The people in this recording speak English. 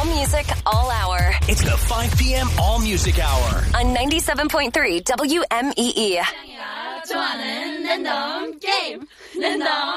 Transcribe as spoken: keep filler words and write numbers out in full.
All music, all hour. It's the five p.m. All Music Hour. On ninety-seven point three W M E E. 좋아하는 랜덤 게임 랜덤